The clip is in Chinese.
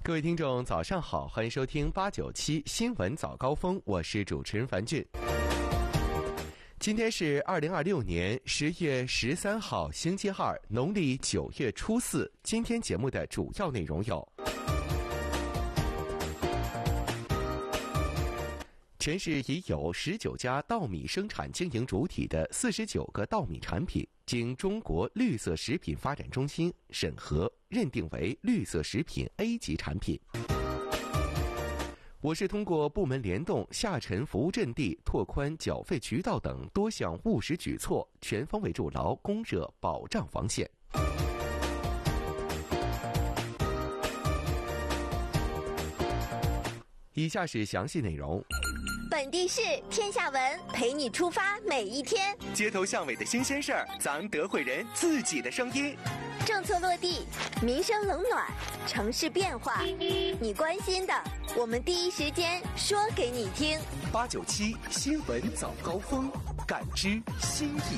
各位听众早上好，欢迎收听897新闻早高峰，我是主持人樊俊。今天是2026年10月13号星期二，农历9月初4。今天节目的主要内容有：全市已有19家稻米生产经营主体的49个稻米产品，经中国绿色食品发展中心审核，认定为绿色食品 A 级产品。我市通过部门联动、下沉服务阵地、拓宽缴费渠道等多项务实举措，全方位筑牢供热保障防线。以下是详细内容。 本地事天下文，陪你出发每一天。 街头巷尾的新鲜事儿，咱德惠人自己的声音。 政策落地，民生冷暖，城市变化，你关心的，我们第一时间说给你听。 897新闻早高峰，感知新意。